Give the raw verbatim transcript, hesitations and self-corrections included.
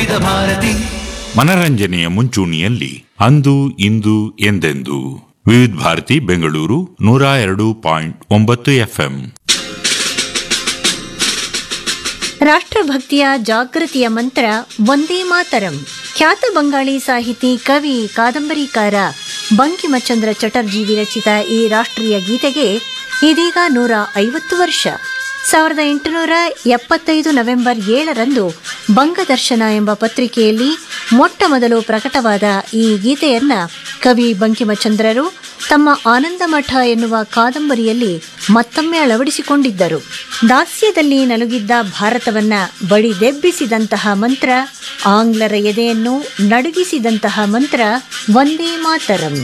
ವಿವಿಧ ಭಾರತಿ. ಮನರಂಜನೆಯ ಮುಂಚೂಣಿಯಲ್ಲಿ ಅಂದು ಇಂದು ಎಂದೆಂದು ವಿವಿಧ ಭಾರತಿ ಬೆಂಗಳೂರು ನೂರ ಎರಡು ಪಾಯಿಂಟ್ ಒಂಬತ್ತು ಎಫ್ಎಂ. ರಾಷ್ಟ್ರಭಕ್ತಿಯ ಜಾಗೃತಿಯ ಮಂತ್ರ ವಂದೇ ಮಾತರಂ. ಖ್ಯಾತ ಬಂಗಾಳಿ ಸಾಹಿತಿ, ಕವಿ, ಕಾದಂಬರಿಕಾರ ಬಂಕಿಮಚಂದ್ರ ಚಟರ್ಜಿ ವಿರಚಿತ ಈ ರಾಷ್ಟ್ರೀಯ ಗೀತೆಗೆ ಇದೀಗ ನೂರ ಐವತ್ತು ವರ್ಷ. ಸಾವಿರದ ಎಂಟುನೂರ ಎಪ್ಪತ್ತೈದು ನವೆಂಬರ್ ಏಳರಂದು ಬಂಗದರ್ಶನ ಎಂಬ ಪತ್ರಿಕೆಯಲ್ಲಿ ಮೊಟ್ಟ ಮೊದಲು ಪ್ರಕಟವಾದ ಈ ಗೀತೆಯನ್ನ ಕವಿ ಬಂಕಿಮಚಂದ್ರರು ತಮ್ಮ ಆನಂದಮಠ ಎನ್ನುವ ಕಾದಂಬರಿಯಲ್ಲಿ ಮತ್ತೊಮ್ಮೆ ಅಳವಡಿಸಿಕೊಂಡಿದ್ದರು. ದಾಸ್ಯದಲ್ಲಿ ನಲುಗಿದ್ದ ಭಾರತವನ್ನ ಬಡಿದೆಬ್ಬಿಸಿದಂತಹ ಮಂತ್ರ, ಆಂಗ್ಲರ ಎದೆಯನ್ನು ನಡುಗಿಸಿದಂತಹ ಮಂತ್ರ ವಂದೇ ಮಾತರಂ.